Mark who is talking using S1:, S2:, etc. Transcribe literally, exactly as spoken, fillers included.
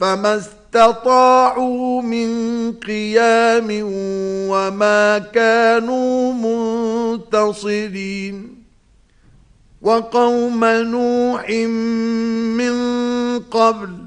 S1: فما استطاعوا من قيام وما كانوا منتصرين وقوم نوح من قبل